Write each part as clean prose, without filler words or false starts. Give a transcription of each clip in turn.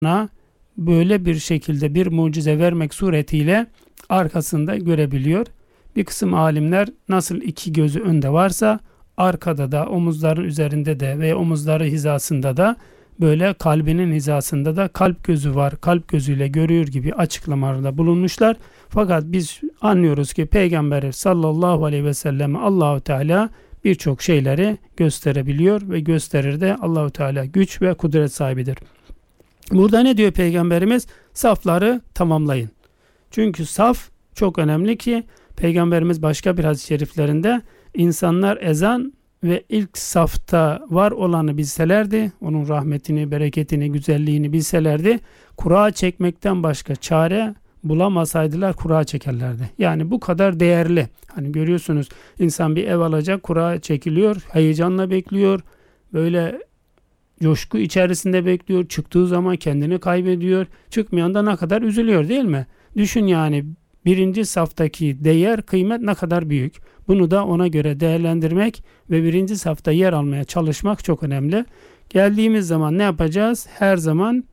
böyle bir şekilde bir mucize vermek suretiyle arkasında görebiliyor. Bir kısım alimler nasıl iki gözü önde varsa arkada da, omuzların üzerinde de ve omuzları hizasında da, böyle kalbinin hizasında da kalp gözü var, kalp gözüyle görüyor gibi açıklamalarda bulunmuşlar. Fakat biz anlıyoruz ki Peygamber sallallahu aleyhi ve selleme Allahu Teala birçok şeyleri gösterebiliyor ve gösterir de. Allahu Teala güç ve kudret sahibidir. Burada ne diyor Peygamberimiz? Safları tamamlayın. Çünkü saf çok önemli ki Peygamberimiz başka bir hadis-i şeriflerinde insanlar ezan ve ilk safta var olanı bilselerdi, onun rahmetini, bereketini, güzelliğini bilselerdi, kura çekmekten başka çare bulamasaydılar kura çekerlerdi. Yani bu kadar değerli. Hani görüyorsunuz, insan bir ev alacak, kura çekiliyor, heyecanla bekliyor, böyle coşku içerisinde bekliyor, çıktığı zaman kendini kaybediyor, çıkmayan da ne kadar üzülüyor, değil mi? Düşün yani, birinci saftaki değer, kıymet ne kadar büyük. Bunu da ona göre değerlendirmek ve birinci safta yer almaya çalışmak çok önemli. Geldiğimiz zaman ne yapacağız? Her zaman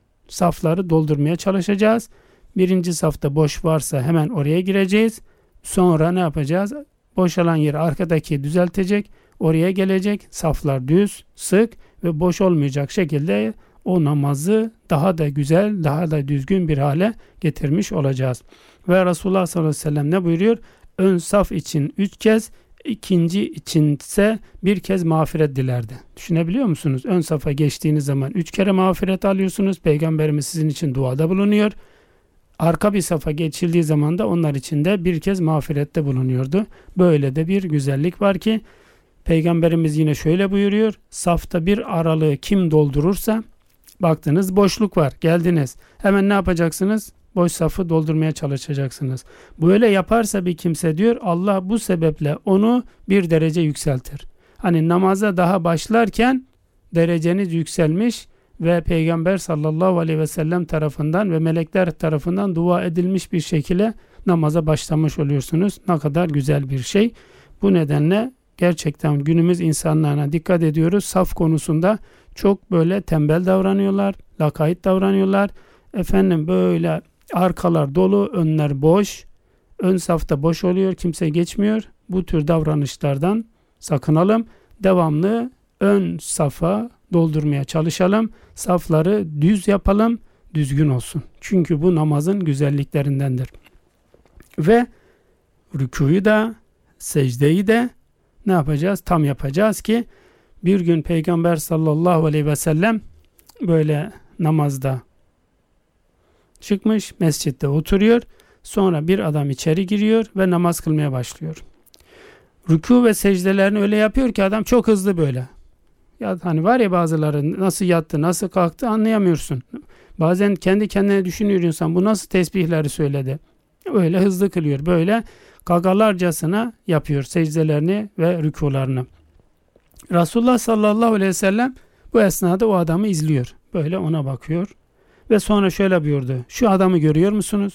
safları doldurmaya çalışacağız. Birinci safta boş varsa hemen oraya gireceğiz. Sonra ne yapacağız? Boşalan yeri arkadaki düzeltecek, oraya gelecek. Saflar düz, sık ve boş olmayacak şekilde o namazı daha da güzel, daha da düzgün bir hale getirmiş olacağız. Ve Resulullah sallallahu aleyhi ve sellem ne buyuruyor? Ön saf için 3 kez, ikinci içinse bir kez mağfiret dilerdi. Düşünebiliyor musunuz? Ön safa geçtiğiniz zaman 3 kere mağfiret alıyorsunuz. Peygamberimiz sizin için duada bulunuyor. Arka bir safa geçildiği zaman da onlar için de bir kez mağfirette bulunuyordu. Böyle de bir güzellik var ki Peygamberimiz yine şöyle buyuruyor. Safta bir aralığı kim doldurursa, baktınız boşluk var, geldiniz. Hemen ne yapacaksınız? Boş safı doldurmaya çalışacaksınız. Böyle yaparsa bir kimse diyor, Allah bu sebeple onu bir derece yükseltir. Hani namaza daha başlarken dereceniz yükselmiş ve Peygamber sallallahu aleyhi ve sellem tarafından ve melekler tarafından dua edilmiş bir şekilde namaza başlamış oluyorsunuz. Ne kadar güzel bir şey. Bu nedenle gerçekten günümüz insanlarına dikkat ediyoruz. Saf konusunda çok böyle tembel davranıyorlar, lakayt davranıyorlar. Efendim böyle arkalar dolu, önler boş. Ön safta boş oluyor, kimse geçmiyor. Bu tür davranışlardan sakınalım. Devamlı ön safa doldurmaya çalışalım. Safları düz yapalım, düzgün olsun. Çünkü bu namazın güzelliklerindendir. Ve rükûyu da, secdeyi de ne yapacağız? Tam yapacağız ki bir gün Peygamber sallallahu aleyhi ve sellem böyle namazda çıkmış, mescitte oturuyor. Sonra bir adam içeri giriyor ve namaz kılmaya başlıyor. Rükû ve secdelerini öyle yapıyor ki adam çok hızlı böyle. Ya hani var ya, bazıları nasıl yattı, nasıl kalktı anlayamıyorsun. Bazen kendi kendine düşünüyor insan, bu nasıl tesbihleri söyledi. Öyle hızlı kılıyor. Böyle gagalarcasına yapıyor secdelerini ve rükûlarını. Resulullah sallallahu aleyhi ve sellem bu esnada o adamı izliyor. Böyle ona bakıyor. Ve sonra şöyle buyurdu. Şu adamı görüyor musunuz?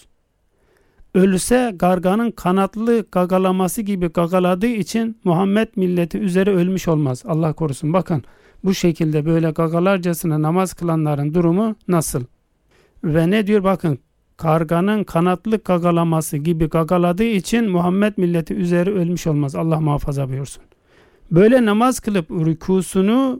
Ölse garganın kanatlı gagalaması gibi gagaladığı için Muhammed milleti üzeri ölmüş olmaz. Allah korusun. Bakın bu şekilde böyle gagalarcasına namaz kılanların durumu nasıl? Ve ne diyor? Bakın, karganın kanatlı gagalaması gibi gagaladığı için Muhammed milleti üzeri ölmüş olmaz. Allah muhafaza buyursun. Böyle namaz kılıp rükusunu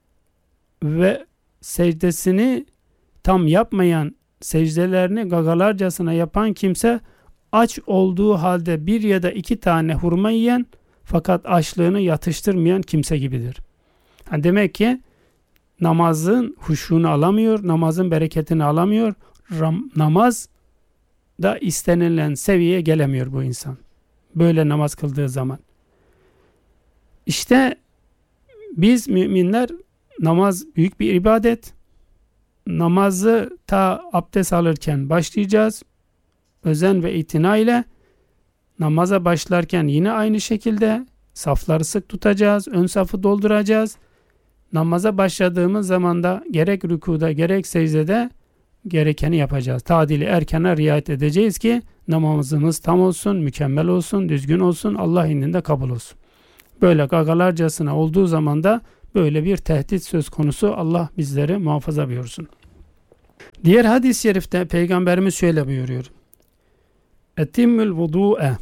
ve secdesini tam yapmayan, secdelerini gagalarcasına yapan kimse aç olduğu halde bir ya da iki tane hurma yiyen fakat açlığını yatıştırmayan kimse gibidir. Yani demek ki namazın huşunu alamıyor, namazın bereketini alamıyor, namaz da istenilen seviyeye gelemiyor bu insan. Böyle namaz kıldığı zaman. İşte biz müminler, namaz büyük bir ibadet. Namazı ta abdest alırken başlayacağız. Özen ve itina ile namaza başlarken yine aynı şekilde safları sık tutacağız. Ön safı dolduracağız. Namaza başladığımız zaman da gerek rükuda gerek secdede gerekeni yapacağız. Tadili erkene riayet edeceğiz ki namazımız tam olsun, mükemmel olsun, düzgün olsun, Allah indinde kabul olsun. Böyle gagalarcasına olduğu zaman da böyle bir tehdit söz konusu. Allah bizleri muhafaza buyursun. Diğer hadis-i şerifte Peygamberimiz şöyle buyuruyor. Etimmül vudu'e,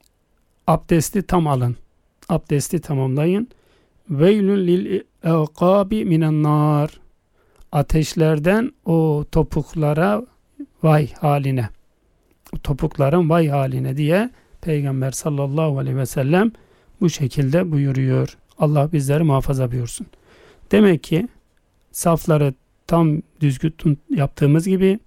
abdesti tam alın. Abdesti tamamlayın. Veylün lil eqabi minen nar, ateşlerden o topuklara vay haline. O topukların vay haline diye Peygamber sallallahu aleyhi ve sellem bu şekilde buyuruyor. Allah bizleri muhafaza buyursun. Demek ki safları tam düzgün yaptığımız gibi,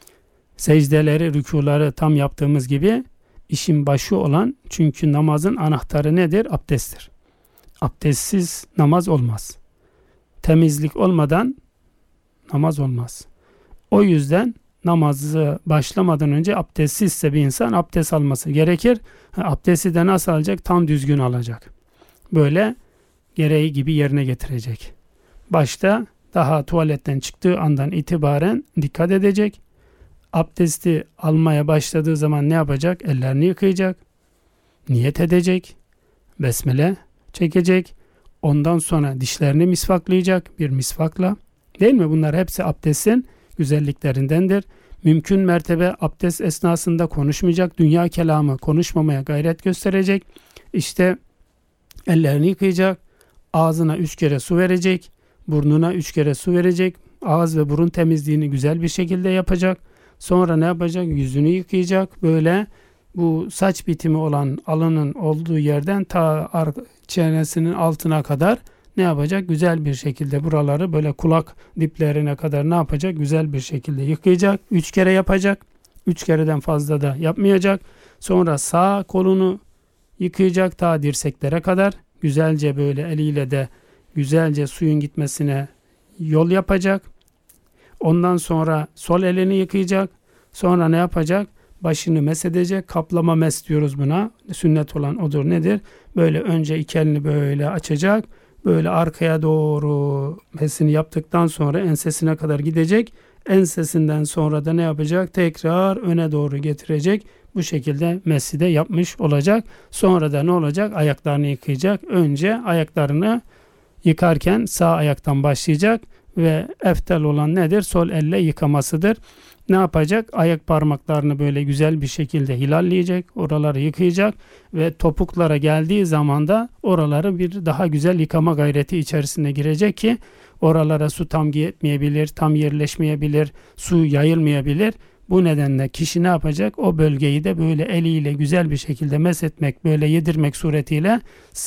secdeleri, rükuları tam yaptığımız gibi işin başı olan, çünkü namazın anahtarı nedir? Abdesttir. Abdestsiz namaz olmaz. Temizlik olmadan namaz olmaz. O yüzden namazı başlamadan önce abdestsizse bir insan abdest alması gerekir. Abdesti de nasıl alacak? Tam düzgün alacak. Böyle gereği gibi yerine getirecek. Başta daha tuvaletten çıktığı andan itibaren dikkat edecek. Abdesti almaya başladığı zaman ne yapacak? Ellerini yıkayacak. Niyet edecek. Besmele çekecek. Ondan sonra dişlerini misvaklayacak bir misvakla. Değil mi? Bunlar hepsi abdestin güzelliklerindendir. Mümkün mertebe abdest esnasında konuşmayacak. Dünya kelamı konuşmamaya gayret gösterecek. İşte ellerini yıkayacak. Ağzına 3 kere su verecek. Burnuna 3 kere su verecek. Ağız ve burun temizliğini güzel bir şekilde yapacak. Sonra ne yapacak? Yüzünü yıkayacak. Böyle bu saç bitimi olan alının olduğu yerden ta çenesinin altına kadar ne yapacak? Güzel bir şekilde buraları böyle kulak diplerine kadar ne yapacak? Güzel bir şekilde yıkayacak. 3 kere yapacak. 3 kereden fazla da yapmayacak. Sonra sağ kolunu yıkayacak ta dirseklere kadar. Güzelce böyle eliyle de güzelce suyun gitmesine yol yapacak. Ondan sonra sol elini yıkayacak. Sonra ne yapacak? Başını mesedecek. Kaplama mes diyoruz buna. Sünnet olan odur. Nedir? Böyle önce iki elini böyle açacak. Böyle arkaya doğru mesini yaptıktan sonra ensesine kadar gidecek. Ensesinden sonra da ne yapacak? Tekrar öne doğru getirecek. Bu şekilde mesi de yapmış olacak. Sonra da ne olacak? Ayaklarını yıkayacak. Önce ayaklarını yıkarken sağ ayaktan başlayacak ve eftel olan nedir? Sol elle yıkamasıdır. Ne yapacak? Ayak parmaklarını böyle güzel bir şekilde hilalleyecek. Oraları yıkayacak ve topuklara geldiği zaman da oraları bir daha güzel yıkama gayreti içerisine girecek ki oralara su tam gitmeyebilir, tam yerleşmeyebilir, su yayılmayabilir. Bu nedenle kişi ne yapacak? O bölgeyi de böyle eliyle güzel bir şekilde meshetmek, böyle yedirmek suretiyle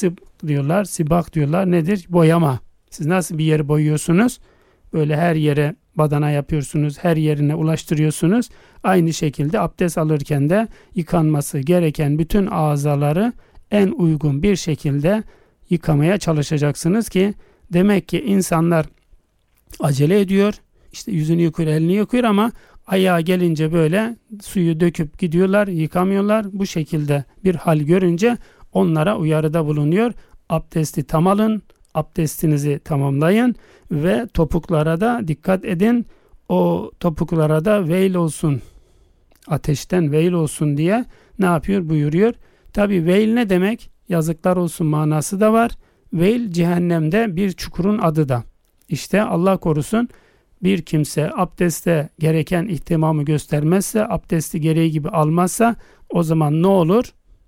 sibak diyorlar. Nedir? Boyama. Siz nasıl bir yeri boyuyorsunuz? Böyle her yere badana yapıyorsunuz, her yerine ulaştırıyorsunuz. Aynı şekilde abdest alırken de yıkanması gereken bütün azaları en uygun bir şekilde yıkamaya çalışacaksınız ki demek ki insanlar acele ediyor. İşte yüzünü yıkıyor, elini yıkıyor ama ayağa gelince böyle suyu döküp gidiyorlar, yıkamıyorlar. Bu şekilde bir hal görünce onlara uyarıda bulunuyor. Abdesti tam alın, abdestinizi tamamlayın ve topuklara da dikkat edin. O topuklara da veil olsun, ateşten veil olsun diye ne yapıyor? Buyuruyor. Tabi veil ne demek? Yazıklar olsun manası da var. Veil cehennemde bir çukurun adı da. İşte Allah korusun bir kimse abdeste gereken ihtimamı göstermezse, abdesti gereği gibi almazsa o zaman ne olur?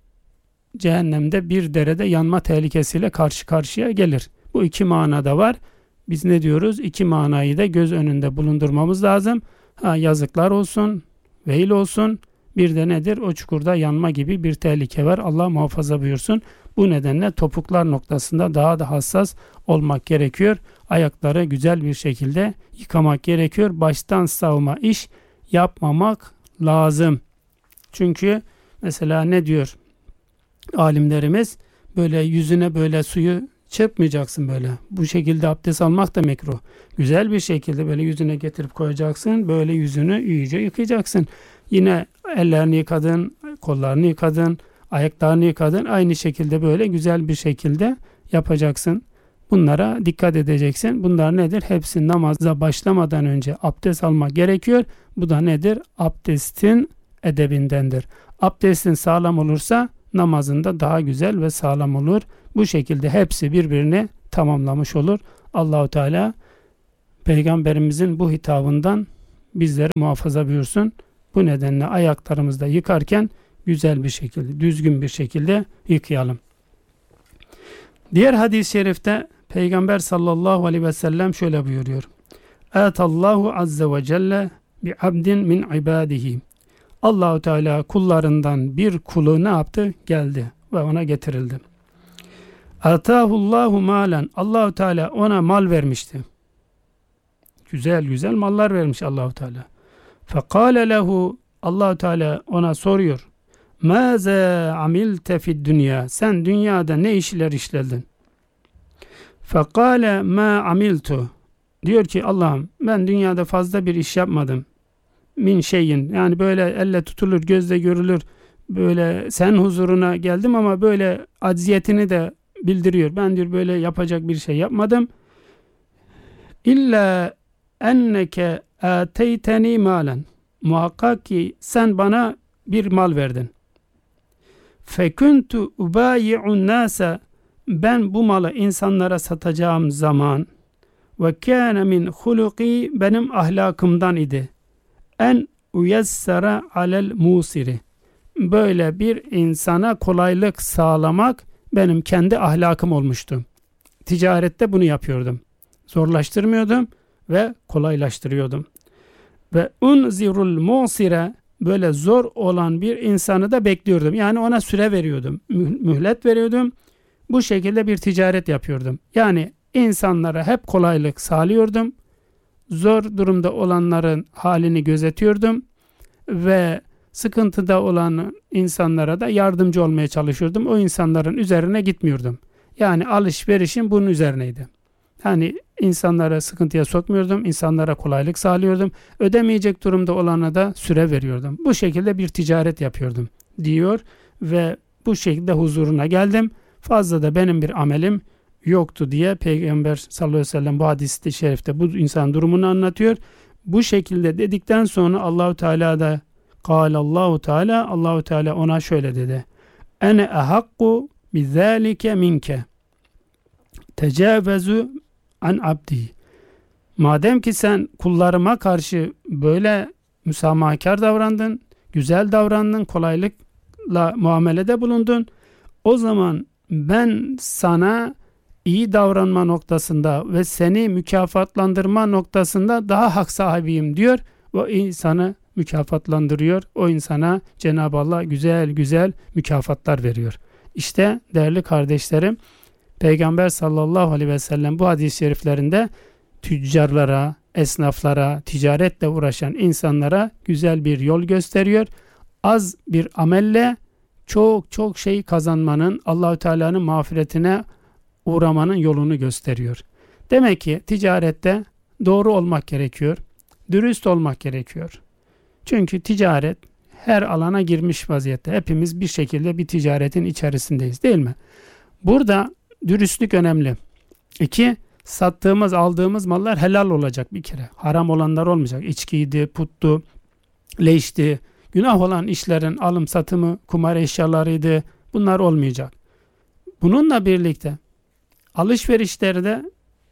Cehennemde bir derede yanma tehlikesiyle karşı karşıya gelir. Bu iki manada var. Biz ne diyoruz? İki manayı da göz önünde bulundurmamız lazım. Yazıklar olsun, veil olsun. Bir de nedir? O çukurda yanma gibi bir tehlike var. Allah muhafaza buyursun. Bu nedenle topuklar noktasında daha da hassas olmak gerekiyor. Ayakları güzel bir şekilde yıkamak gerekiyor. Baştan savma iş yapmamak lazım. Çünkü mesela ne diyor alimlerimiz? Böyle yüzüne böyle suyu çırpmayacaksın böyle. Bu şekilde abdest almak da mekruh. Güzel bir şekilde böyle yüzüne getirip koyacaksın. Böyle yüzünü iyice yıkayacaksın. Yine ellerini yıkadın, kollarını yıkadın, ayaklarını yıkadın. Aynı şekilde böyle güzel bir şekilde yapacaksın. Bunlara dikkat edeceksin. Bunlar nedir? Hepsi namaza başlamadan önce abdest almak gerekiyor. Bu da nedir? Abdestin edebindendir. Abdestin sağlam olursa namazında daha güzel ve sağlam olur. Bu şekilde hepsi birbirini tamamlamış olur. Allahu Teala Peygamberimizin bu hitabından bizleri muhafaza buyursun. Bu nedenle ayaklarımızda yıkarken güzel bir şekilde, düzgün bir şekilde yıkayalım. Diğer hadis-i şerifte Peygamber sallallahu aleyhi ve sellem şöyle buyuruyor. Allahu azze ve celle bi abdin min ibadihi. Allahu Teala kullarından bir kulu ne yaptı? Geldi ve ona getirildi. Atahullahu malen. Allahu Teala ona mal vermişti. Güzel güzel mallar vermiş Allahu Teala. Fekale lehu. Allahu Teala ona soruyor. Maza amilte fid dünya. Sen dünyada ne işler işledin? Fekale ma amiltu. Diyor ki Allah'ım ben dünyada fazla bir iş yapmadım. Min şeyin, yani böyle elle tutulur, gözle görülür, böyle sen huzuruna geldim ama böyle acziyetini de bildiriyor. Ben diyor böyle yapacak bir şey yapmadım. İlla enneke ateyteni malen. Muhakkak ki sen bana bir mal verdin. Fekuntu ubayi'un nase. Ben bu malı insanlara satacağım zaman ve kâne min huluki, benim ahlakımdan idi. En uyessara alel musiri. Böyle bir insana kolaylık sağlamak benim kendi ahlakım olmuştu. Ticarette bunu yapıyordum. Zorlaştırmıyordum ve kolaylaştırıyordum. Ve unzirul musire, böyle zor olan bir insanı da bekliyordum. Yani ona süre veriyordum. Mühlet veriyordum. Bu şekilde bir ticaret yapıyordum. Yani insanlara hep kolaylık sağlıyordum. Zor durumda olanların halini gözetiyordum ve sıkıntıda olan insanlara da yardımcı olmaya çalışıyordum. O insanların üzerine gitmiyordum. Yani alışverişim bunun üzerineydi. Yani insanlara sıkıntıya sokmuyordum, insanlara kolaylık sağlıyordum. Ödemeyecek durumda olana da süre veriyordum. Bu şekilde bir ticaret yapıyordum diyor ve bu şekilde huzuruna geldim. Fazla da benim bir amelim yoktu diye Peygamber sallallahu aleyhi ve sellem bu hadis-i şerifte bu insan durumunu anlatıyor. Bu şekilde dedikten sonra Allahu Teala da Allahu Teala ona şöyle dedi. Ene ahakku bizalike minke. Tecavezu an abdi. Madem ki sen kullarıma karşı böyle müsamahakar davrandın, güzel davrandın, kolaylıkla muamelede bulundun, o zaman ben sana iyi davranma noktasında ve seni mükafatlandırma noktasında daha hak sahibiyim diyor. O insanı mükafatlandırıyor. O insana Cenab-ı Allah güzel güzel mükafatlar veriyor. İşte değerli kardeşlerim, Peygamber sallallahu aleyhi ve sellem bu hadis-i şeriflerinde tüccarlara, esnaflara, ticaretle uğraşan insanlara güzel bir yol gösteriyor. Az bir amelle çok şey kazanmanın, Allahu Teala'nın mağfiretine uğramanın yolunu gösteriyor. Demek ki ticarette doğru olmak gerekiyor. Dürüst olmak gerekiyor. Çünkü ticaret her alana girmiş vaziyette. Hepimiz bir şekilde bir ticaretin içerisindeyiz, değil mi? Burada dürüstlük önemli. 2, sattığımız, aldığımız mallar helal olacak bir kere. Haram olanlar olmayacak. İçkiydi, puttu, leşti, günah olan işlerin alım satımı, kumar eşyalarıydı. Bunlar olmayacak. Bununla birlikte alışverişlerde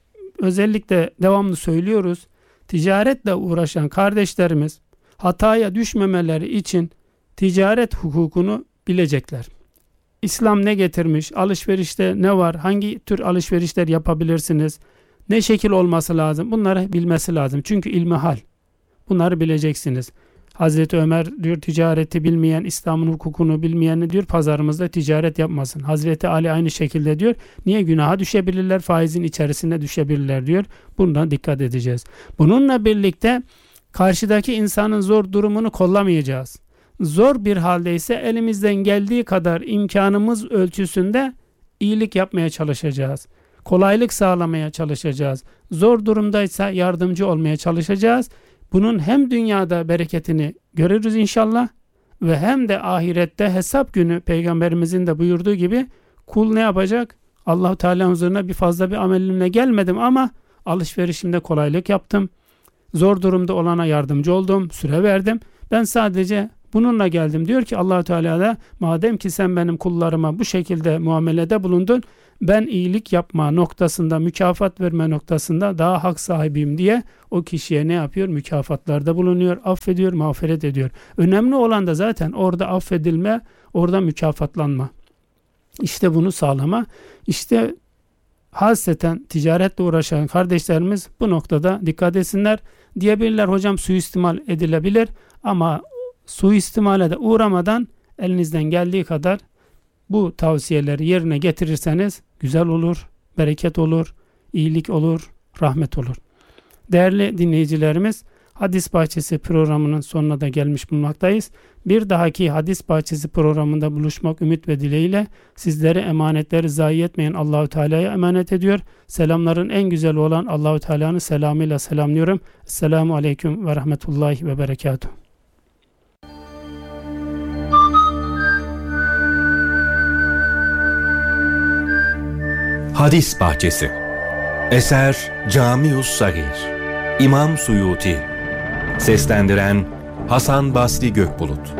özellikle devamlı söylüyoruz. Ticaretle uğraşan kardeşlerimiz hataya düşmemeleri için ticaret hukukunu bilecekler. İslam ne getirmiş? Alışverişte ne var? Hangi tür alışverişler yapabilirsiniz? Ne şekil olması lazım? Bunları bilmesi lazım. Çünkü ilmihal. Bunları bileceksiniz. Hazreti Ömer diyor ticareti bilmeyen, İslam'ın hukukunu bilmeyen diyor pazarımızda ticaret yapmasın. Hazreti Ali aynı şekilde diyor. Niye günaha düşebilirler? Faizin içerisine düşebilirler diyor. Bundan dikkat edeceğiz. Bununla birlikte karşıdaki insanın zor durumunu kollamayacağız. Zor bir haldeyse elimizden geldiği kadar imkanımız ölçüsünde iyilik yapmaya çalışacağız. Kolaylık sağlamaya çalışacağız. Zor durumdaysa yardımcı olmaya çalışacağız. Bunun hem dünyada bereketini görürüz inşallah ve hem de ahirette hesap günü Peygamberimizin de buyurduğu gibi kul ne yapacak? Allah-u Teala'nın huzuruna bir amelimle gelmedim ama alışverişimde kolaylık yaptım. Zor durumda olana yardımcı oldum, süre verdim. Ben sadece Bununla geldim. Diyor ki Allah-u Teala da madem ki sen benim kullarıma bu şekilde muamelede bulundun, ben iyilik yapma noktasında, mükafat verme noktasında daha hak sahibiyim diye o kişiye ne yapıyor? Mükafatlarda bulunuyor, affediyor, mağfiret ediyor. Önemli olan da zaten orada affedilme, orada mükafatlanma. İşte bunu sağlama. İşte hasreten ticaretle uğraşan kardeşlerimiz bu noktada dikkat etsinler. Diyebilirler hocam suistimal edilebilir ama suistimale de uğramadan elinizden geldiği kadar bu tavsiyeleri yerine getirirseniz güzel olur, bereket olur, iyilik olur, rahmet olur. Değerli dinleyicilerimiz, Hadis Bahçesi programının sonuna da gelmiş bulunmaktayız. Bir dahaki Hadis Bahçesi programında buluşmak ümit ve dileğiyle sizleri emanetleri zayi etmeyen Allahu Teala'ya emanet ediyor. Selamların en güzeli olan Allahu Teala'nın selamıyla selamlıyorum. Esselamu aleyküm ve rahmetullahi ve berekatuhu. Hadis Bahçesi. Eser Camius Sagir. İmam Suyuti. Seslendiren Hasan Basri Gökbulut.